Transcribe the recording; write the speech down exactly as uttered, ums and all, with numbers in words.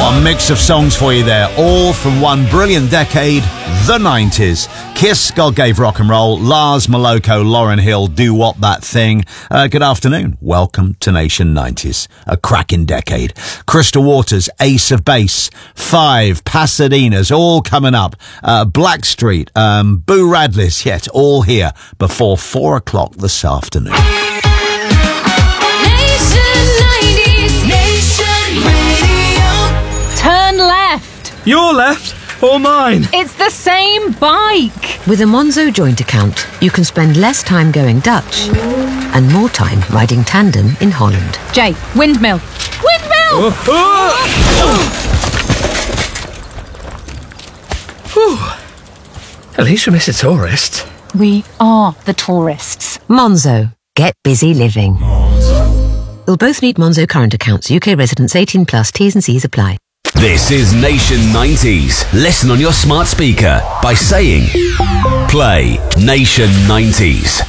A mix of songs for you there, all from one brilliant decade, the nineties. Kiss, God Gave Rock and Roll, Lars Moloko, Lauryn Hill, Do What That Thing. Uh, good afternoon. Welcome to Nation nineties. A cracking decade. Crystal Waters, Ace of Base, Five, Pasadena's, all coming up. Uh, Blackstreet, um, Boo Radley's, yet all here before four o'clock this afternoon. Turn left. Your left or mine? It's the same bike. With a Monzo joint account, you can spend less time going Dutch and more time riding tandem in Holland. Jay, windmill. Windmill! Oh, oh. At least we miss a tourist. We are the tourists. Monzo. Get busy living. You'll both need Monzo current accounts. U K residents eighteen plus. T's and C's apply. This is Nation nineties. Listen on your smart speaker by saying, play Nation nineties.